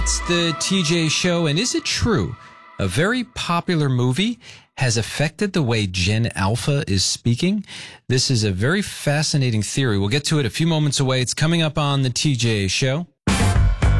It's the TJ Show, and is it true a very popular movie has affected the way Gen Alpha is speaking? This is a very fascinating theory. We'll get to it a few moments away. It's coming up on the TJ Show.